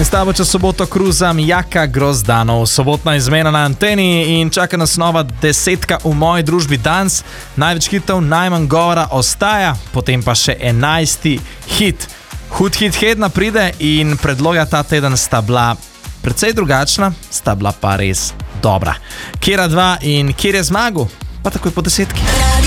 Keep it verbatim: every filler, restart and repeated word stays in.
In s tabo čez soboto kruzam Jaka Grozdanov. Sobotna izmena na anteni in čaka nas nova desetka v moji družbi danes. Največ hitov, najmanj govora ostaja, potem pa še enajsti hit. Hud hit hedna pride in predloga ta teden sta bila precej drugačna, sta bila pa res dobra. Kjera dva in kjer je zmagal? Pa takoj po desetki.